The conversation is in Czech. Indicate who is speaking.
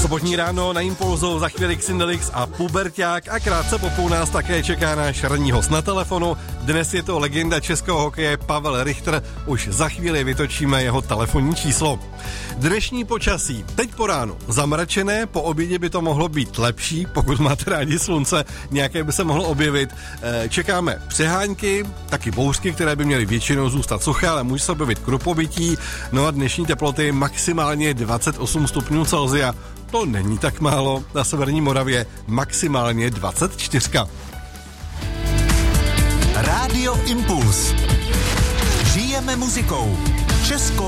Speaker 1: Sobotní ráno na Impulzu, za chvíli Xindelix a Puberťák a krátce po půl nás také čeká náš ranní host na telefonu. Dnes je to legenda českého hokeje Pavel Richter, už za chvíli vytočíme jeho telefonní číslo. Dnešní počasí, teď po ránu zamračené, po obědě by to mohlo být lepší, pokud máte rádi slunce, nějaké by se mohlo objevit. Čekáme přehánky, taky bouřky, které by měly většinou zůstat suché, ale může se objevit krupobytí, no a dnešní teploty maximálně 28 stupňů Celsia. To není tak málo, na severní Moravě maximálně 24.
Speaker 2: Rádio Impuls. Žijeme muzikou. Česko